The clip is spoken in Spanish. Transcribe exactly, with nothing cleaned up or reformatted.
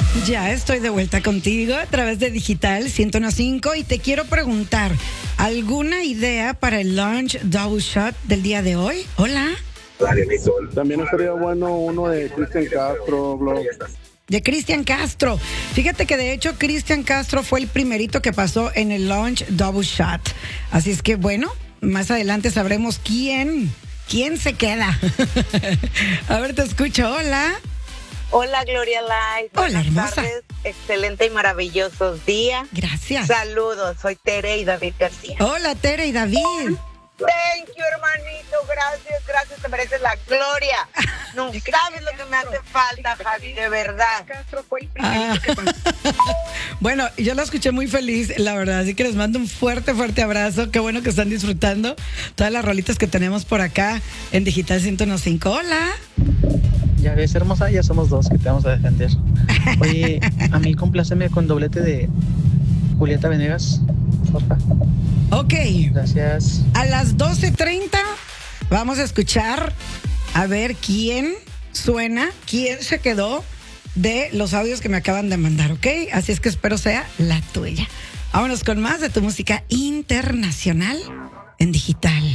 Ya estoy de vuelta contigo a través de Digital ciento uno punto cinco y te quiero preguntar, ¿alguna idea para el lunch double shot del día de hoy? Hola. También estaría bueno uno de Cristian Castro, bro. De Cristian Castro. Fíjate que de hecho Cristian Castro fue el primerito que pasó en el lunch double shot. Así es que bueno, más adelante sabremos quién, quién se queda. A ver, te escucho. Hola. Hola, Gloria Live. Hola, Buenas hermosa. tardes. Excelente y maravillosos días. Gracias. Saludos, soy Tere y David García. Hola, Tere y David. Thank you, hermanito. Gracias, gracias. Te mereces la gloria. No sabes lo que me hace falta, Javi, de verdad. Ah. Bueno, yo la escuché muy feliz, la verdad, así que les mando un fuerte, fuerte abrazo. Qué bueno que están disfrutando todas las rolitas que tenemos por acá en Digital ciento uno punto cinco. Hola. Ya ves, hermosa, ya somos dos que te vamos a defender. Oye, a mí compláceme con doblete de Julieta Venegas, porfa. Ok. Gracias. A las doce treinta vamos a escuchar a ver quién suena, quién se quedó de los audios que me acaban de mandar, ¿ok? Así es que espero sea la tuya. Vámonos con más de tu música internacional en Digital.